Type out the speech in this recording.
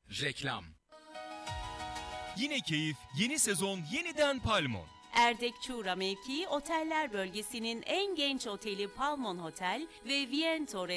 Reklam. Yine keyif, yeni sezon yeniden Palmon. Erdek-Çuğra mevkii oteller bölgesinin en genç oteli Palmon Hotel ve Vientor